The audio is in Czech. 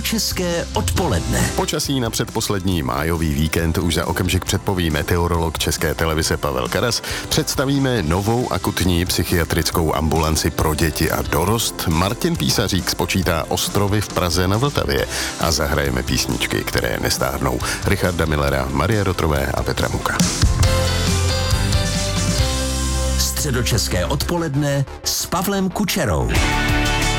Středočeské odpoledne. Počasí na předposlední májový víkend už za okamžik předpoví meteorolog České televize Pavel Karas. Představíme novou akutní psychiatrickou ambulanci pro děti a dorost. Martin Písařík spočítá ostrovy v Praze na Vltavě a zahrajeme písničky, které nestárnou. Richarda Millera, Marie Rotrové a Petra Muka. Středočeské odpoledne s Pavlem Kučerou.